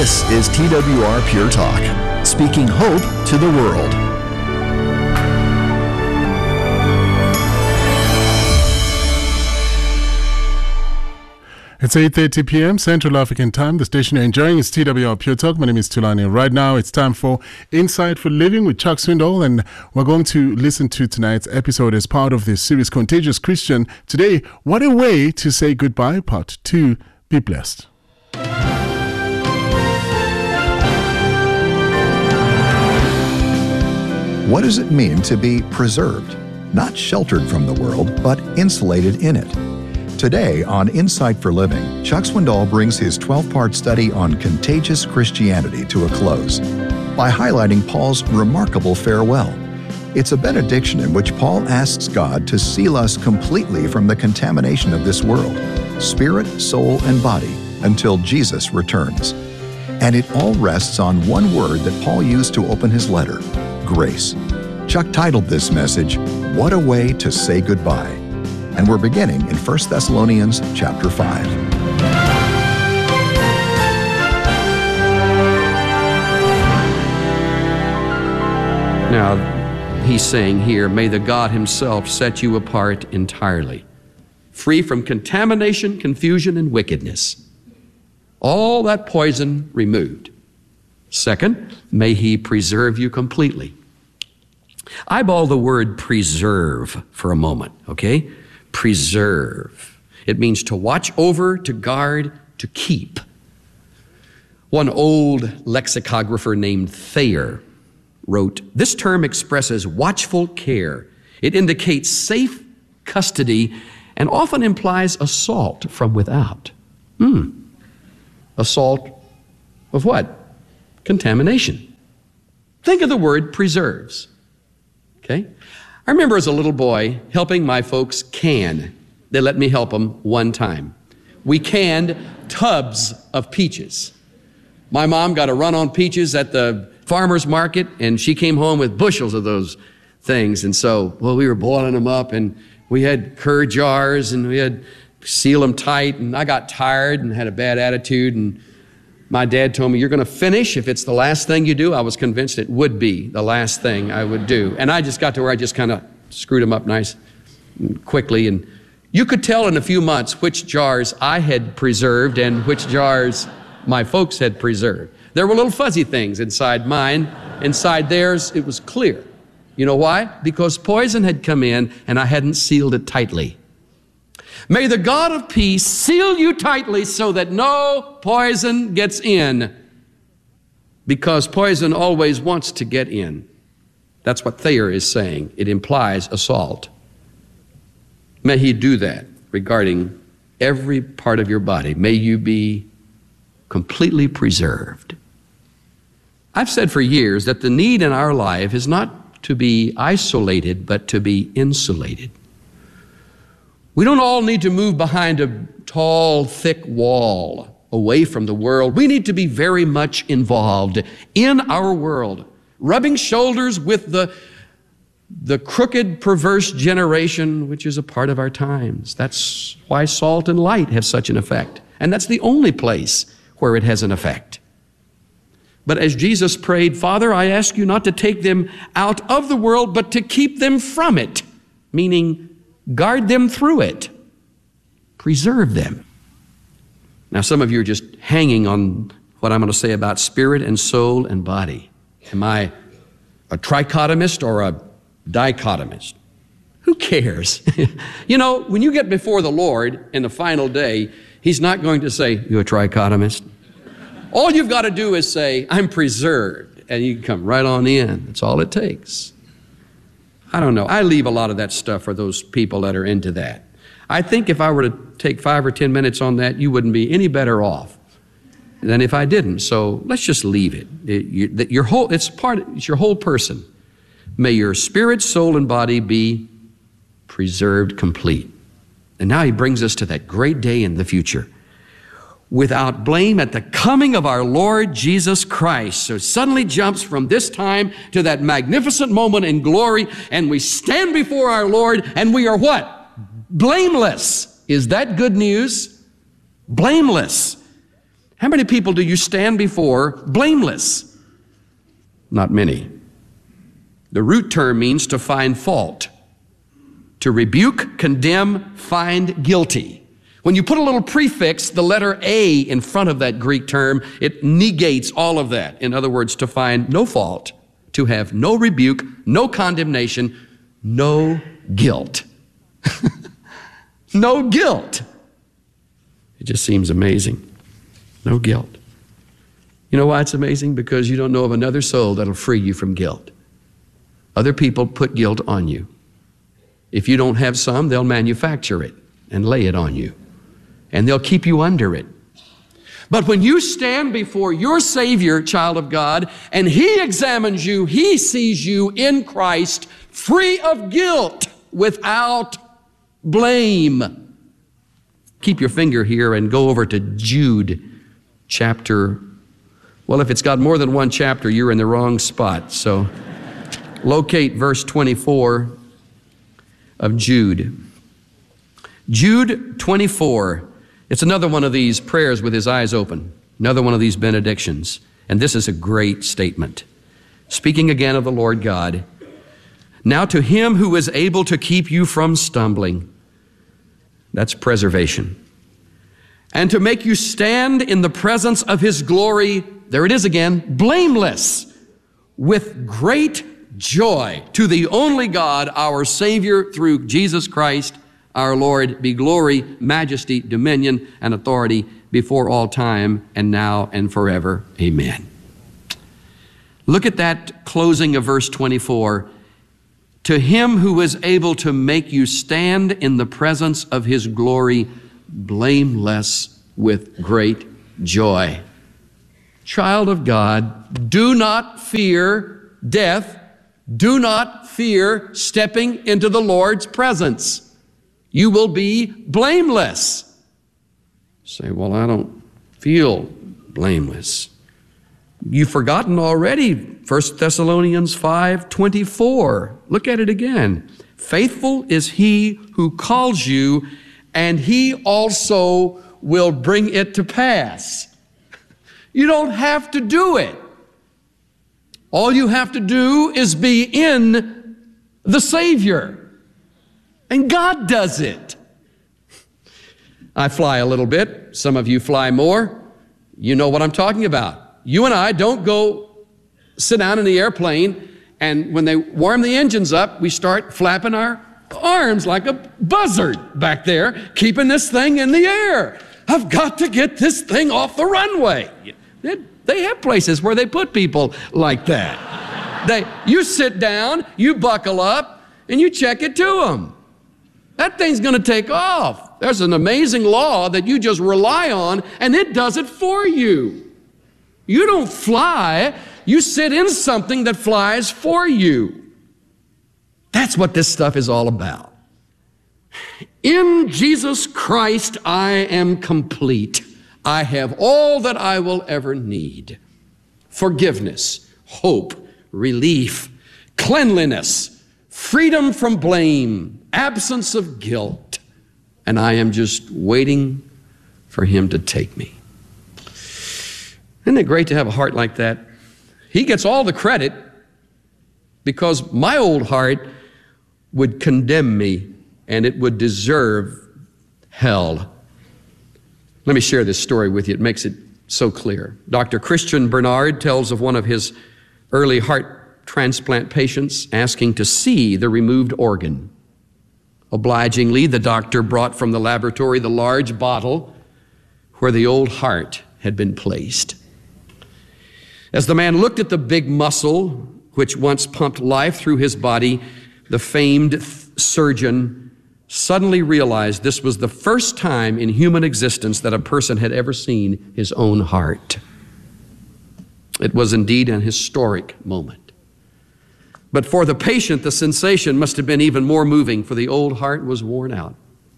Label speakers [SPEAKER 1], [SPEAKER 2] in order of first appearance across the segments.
[SPEAKER 1] This is TWR Pure Talk, speaking hope to the world.
[SPEAKER 2] It's 8:30 p.m. Central African Time. The station you're enjoying is TWR Pure Talk. My name is Tulani. Right now, it's time for Insight for Living with Chuck Swindoll, and we're going to listen to tonight's episode as part of the series Contagious Christian. Today, what a way to say goodbye, part 2. Be blessed.
[SPEAKER 3] What does it mean to be preserved? Not sheltered from the world, but insulated in it. Today on Insight for Living, Chuck Swindoll brings his 12-part study on contagious Christianity to a close by highlighting Paul's remarkable farewell. It's a benediction in which Paul asks God to seal us completely from the contamination of this world, spirit, soul, and body, until Jesus returns. And it all rests on one word that Paul used to open his letter, grace. Chuck titled this message, What a Way to Say Goodbye. And we're beginning in 1 Thessalonians chapter 5.
[SPEAKER 4] Now, he's saying here, may the God himself set you apart entirely, free from contamination, confusion, and wickedness. All that poison removed. Second, may he preserve you completely. Eyeball the word preserve for a moment, okay? Preserve. It means to watch over, to guard, to keep. One old lexicographer named Thayer wrote, this term expresses watchful care. It indicates safe custody and often implies assault from without. Assault of what? Contamination. Think of the word preserves. Okay? I remember as a little boy helping my folks can. They let me help them one time. We canned tubs of peaches. My mom got a run on peaches at the farmer's market, and she came home with bushels of those things. And so, we were boiling them up, and we had curd jars, and we had seal them tight, and I got tired and had a bad attitude, and my dad told me, you're going to finish if it's the last thing you do. I was convinced it would be the last thing I would do. And I just got to where I just kind of screwed them up nice and quickly. And you could tell in a few months which jars I had preserved and which jars my folks had preserved. There were little fuzzy things inside mine. Inside theirs, it was clear. You know why? Because poison had come in and I hadn't sealed it tightly. May the God of peace seal you tightly so that no poison gets in, because poison always wants to get in. That's what Thayer is saying. It implies assault. May he do that regarding every part of your body. May you be completely preserved. I've said for years that the need in our life is not to be isolated, but to be insulated. We don't all need to move behind a tall, thick wall away from the world. We need to be very much involved in our world, rubbing shoulders with the crooked, perverse generation, which is a part of our times. That's why salt and light have such an effect. And that's the only place where it has an effect. But as Jesus prayed, Father, I ask you not to take them out of the world, but to keep them from it, meaning guard them through it. Preserve them. Now, some of you are just hanging on what I'm going to say about spirit and soul and body. Am I a trichotomist or a dichotomist? Who cares? You know, when you get before the Lord in the final day, he's not going to say, you a trichotomist? All you've got to do is say, I'm preserved, and you can come right on in. That's all it takes. I don't know. I leave a lot of that stuff for those people that are into that. I think if I were to take 5 or 10 minutes on that, you wouldn't be any better off than if I didn't. So let's just leave it. It's your whole person. May your spirit, soul, and body be preserved complete. And now he brings us to that great day in the future, without blame at the coming of our Lord Jesus Christ. So it suddenly jumps from this time to that magnificent moment in glory, and we stand before our Lord, and we are what? Blameless. Is that good news? Blameless. How many people do you stand before blameless? Not many. The root term means to find fault, to rebuke, condemn, find guilty. When you put a little prefix, the letter A, in front of that Greek term, it negates all of that. In other words, to find no fault, to have no rebuke, no condemnation, no guilt. No guilt. It just seems amazing. No guilt. You know why it's amazing? Because you don't know of another soul that'll free you from guilt. Other people put guilt on you. If you don't have some, they'll manufacture it and lay it on you. And they'll keep you under it. But when you stand before your Savior, child of God, and He examines you, He sees you in Christ, free of guilt, without blame. Keep your finger here and go over to Jude chapter. Well, if it's got more than one chapter, you're in the wrong spot. So locate verse 24 of Jude. Jude 24. It's another one of these prayers with his eyes open. Another one of these benedictions. And this is a great statement. Speaking again of the Lord God. Now to Him who is able to keep you from stumbling. That's preservation. And to make you stand in the presence of His glory, there it is again, blameless, with great joy. To the only God, our Savior, through Jesus Christ, our Lord, be glory, majesty, dominion, and authority before all time, and now and forever. Amen. Look at that closing of verse 24. To Him who is able to make you stand in the presence of His glory, blameless with great joy. Child of God, do not fear death. Do not fear stepping into the Lord's presence. You will be blameless. Say, well, I don't feel blameless. You've forgotten already 1 Thessalonians 5:24. Look at it again. Faithful is He who calls you, and He also will bring it to pass. You don't have to do it. All you have to do is be in the Savior. And God does it. I fly a little bit. Some of you fly more. You know what I'm talking about. You and I don't go sit down in the airplane, and when they warm the engines up, we start flapping our arms like a buzzard back there, keeping this thing in the air. I've got to get this thing off the runway. They have places where they put people like that. You sit down, you buckle up, and you check it to them. That thing's going to take off. There's an amazing law that you just rely on, and it does it for you. You don't fly, you sit in something that flies for you. That's what this stuff is all about. In Jesus Christ, I am complete. I have all that I will ever need. Forgiveness, hope, relief, cleanliness, freedom from blame, absence of guilt. And I am just waiting for Him to take me. Isn't it great to have a heart like that? He gets all the credit because my old heart would condemn me and it would deserve hell. Let me share this story with you. It makes it so clear. Dr. Christian Bernard tells of one of his early heart transplant patients asking to see the removed organ. Obligingly, the doctor brought from the laboratory the large bottle where the old heart had been placed. As the man looked at the big muscle which once pumped life through his body, the famed surgeon suddenly realized this was the first time in human existence that a person had ever seen his own heart. It was indeed an historic moment. But for the patient, the sensation must have been even more moving, for the old heart was worn out.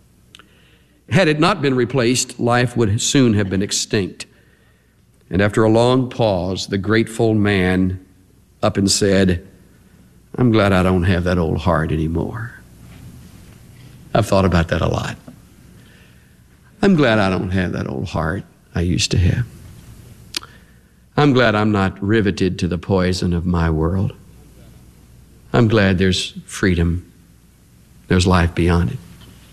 [SPEAKER 4] Had it not been replaced, life would soon have been extinct. And after a long pause, the grateful man up and said, I'm glad I don't have that old heart anymore. I've thought about that a lot. I'm glad I don't have that old heart I used to have. I'm glad I'm not riveted to the poison of my world. I'm glad there's freedom. There's life beyond it.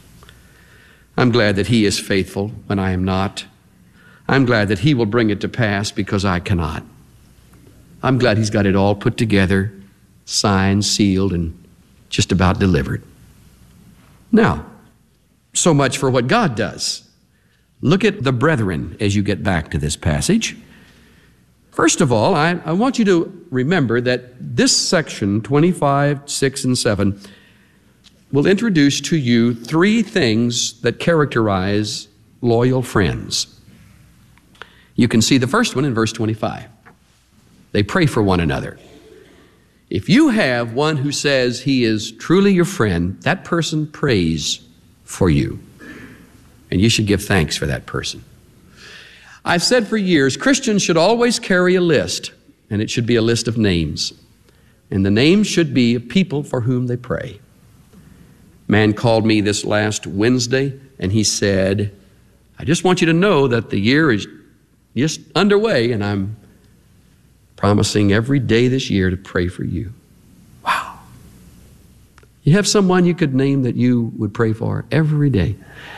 [SPEAKER 4] I'm glad that He is faithful when I am not. I'm glad that He will bring it to pass because I cannot. I'm glad He's got it all put together, signed, sealed, and just about delivered. Now, so much for what God does. Look at the brethren as you get back to this passage. First of all, I want you to remember that this section, 25, 6, and 7, will introduce to you three things that characterize loyal friends. You can see the first one in verse 25. They pray for one another. If you have one who says he is truly your friend, that person prays for you. And you should give thanks for that person. I've said for years, Christians should always carry a list, and it should be a list of names. And the names should be of people for whom they pray. Man called me this last Wednesday, and he said, I just want you to know that the year is just underway, and I'm promising every day this year to pray for you. Wow. You have someone you could name that you would pray for every day.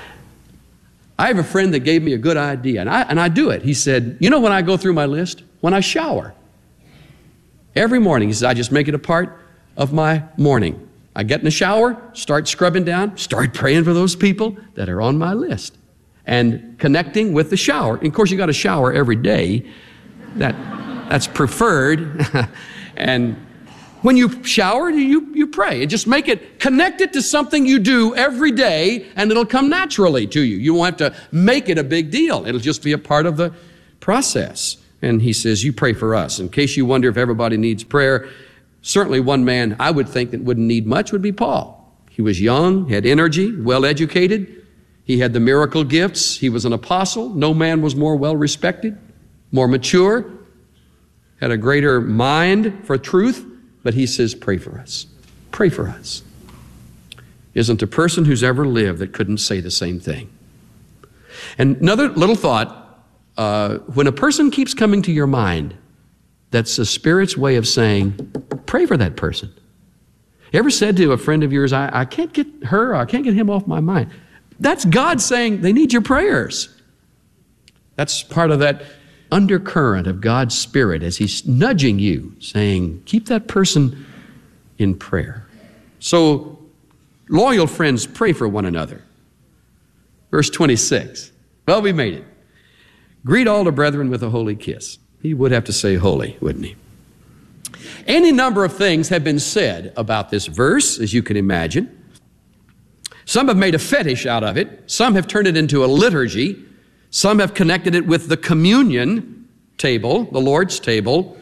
[SPEAKER 4] I have a friend that gave me a good idea, and I do it. He said, you know when I go through my list? When I shower. Every morning, he says, I just make it a part of my morning. I get in the shower, start scrubbing down, start praying for those people that are on my list. And connecting with the shower. And of course, you got to shower every day. That's preferred. And when you shower, you pray. And just make it, connect it to something you do every day, and it'll come naturally to you. You won't have to make it a big deal. It'll just be a part of the process. And he says, you pray for us. In case you wonder if everybody needs prayer, certainly one man I would think that wouldn't need much would be Paul. He was young, had energy, well-educated. He had the miracle gifts. He was an apostle. No man was more well-respected, more mature, had a greater mind for truth. But he says, pray for us. Pray for us. Isn't a person who's ever lived that couldn't say the same thing. And another little thought, when a person keeps coming to your mind, that's the Spirit's way of saying, pray for that person. You ever said to a friend of yours, I can't get her, or I can't get him off my mind? That's God saying they need your prayers. That's part of that undercurrent of God's Spirit as He's nudging you, saying, keep that person in prayer. So, loyal friends pray for one another. Verse 26. Well, we made it. Greet all the brethren with a holy kiss. He would have to say holy, wouldn't he? Any number of things have been said about this verse, as you can imagine. Some have made a fetish out of it. Some have turned it into a liturgy. Some have connected it with the communion table, the Lord's table.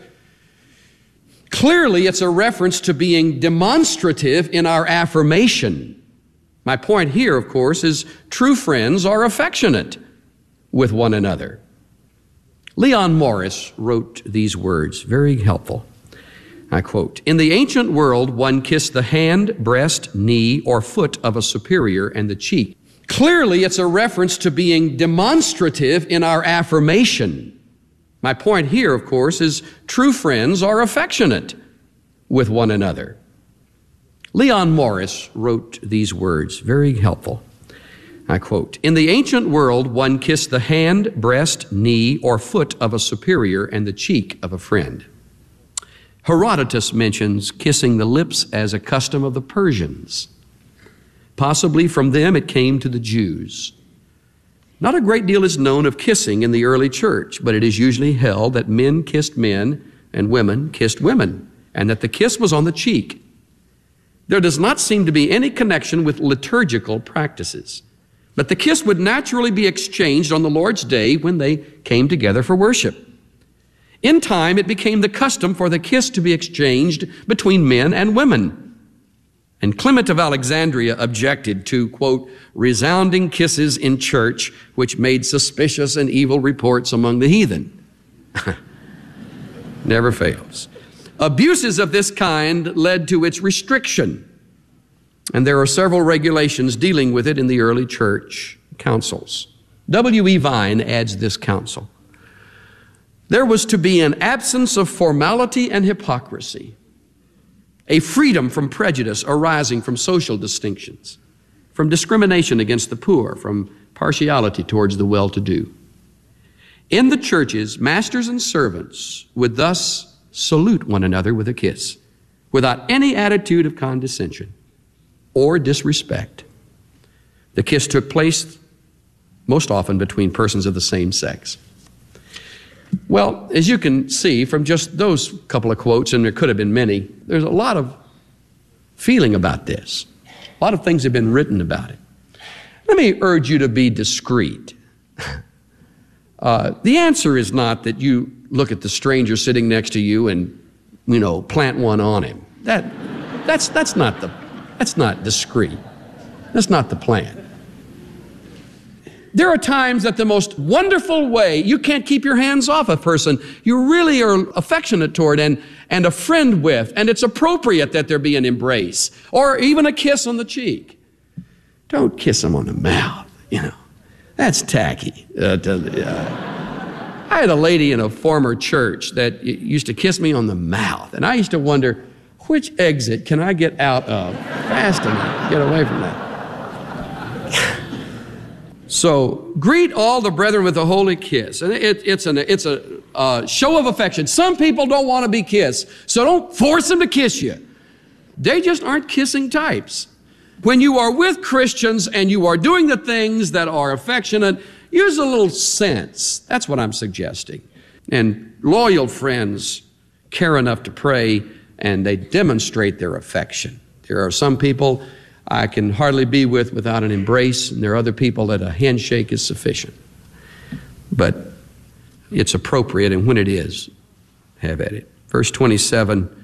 [SPEAKER 4] Clearly, it's a reference to being demonstrative in our affirmation. My point here, of course, is true friends are affectionate with one another. Leon Morris wrote these words, very helpful. I quote, in the ancient world, one kissed the hand, breast, knee, or foot of a superior and the cheek. Clearly, it's a reference to being demonstrative in our affirmation. My point here, of course, is true friends are affectionate with one another. Leon Morris wrote these words, very helpful. I quote, in the ancient world, one kissed the hand, breast, knee, or foot of a superior and the cheek of a friend. Herodotus mentions kissing the lips as a custom of the Persians. Possibly from them it came to the Jews. Not a great deal is known of kissing in the early church, but it is usually held that men kissed men and women kissed women, and that the kiss was on the cheek. There does not seem to be any connection with liturgical practices, but the kiss would naturally be exchanged on the Lord's Day when they came together for worship. In time, it became the custom for the kiss to be exchanged between men and women. And Clement of Alexandria objected to, quote, resounding kisses in church, which made suspicious and evil reports among the heathen. Never fails. Abuses of this kind led to its restriction. And there are several regulations dealing with it in the early church councils. W.E. Vine adds this counsel. There was to be an absence of formality and hypocrisy, a freedom from prejudice arising from social distinctions, from discrimination against the poor, from partiality towards the well-to-do. In the churches, masters and servants would thus salute one another with a kiss, without any attitude of condescension or disrespect. The kiss took place most often between persons of the same sex. Well, as you can see from just those couple of quotes, and there could have been many, there's a lot of feeling about this. A lot of things have been written about it. Let me urge you to be discreet. The answer is not that you look at the stranger sitting next to you and, plant one on him. That's not discreet. That's not the plan. There are times that the most wonderful way, you can't keep your hands off a person you really are affectionate toward and a friend with, and it's appropriate that there be an embrace or even a kiss on the cheek. Don't kiss them on the mouth, That's tacky. I had a lady in a former church that used to kiss me on the mouth, and I used to wonder, which exit can I get out of fast enough to get away from that? So, greet all the brethren with a holy kiss. And it's a show of affection. Some people don't want to be kissed, so don't force them to kiss you. They just aren't kissing types. When you are with Christians and you are doing the things that are affectionate, use a little sense. That's what I'm suggesting. And loyal friends care enough to pray, and they demonstrate their affection. There are some people I can hardly be with without an embrace, and there are other people that a handshake is sufficient. But it's appropriate, and when it is, have at it. Verse 27,